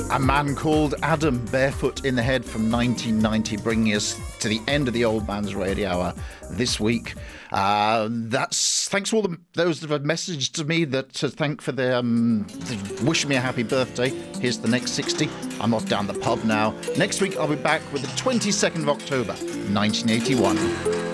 A Man Called Adam, Barefoot in the Head from 1990, bringing us to the end of the Old Man's Radio Hour this week. That's thanks to all those that have messaged to me that to thank for the wishing me a happy birthday. Here's the next 60. I'm off down the pub now. Next week I'll be back with the 22nd of October, 1981.